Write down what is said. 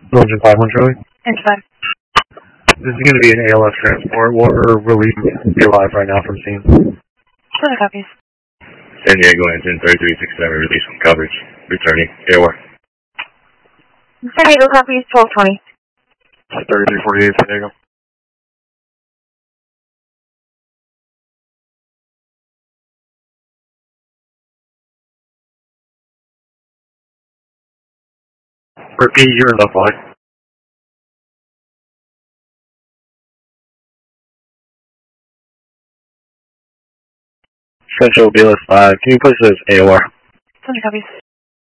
Engine 51 Charlie. Engine 5. This is going to be an ALS transport. We're relieving your live right now from scene. Further copies. San Diego engine 3367, release from coverage. Returning. Airware. San Diego copies 1220. 3348 San Diego. Repeat, you're in the flight. Central BLS 5. Can you push this AOR? Further copies.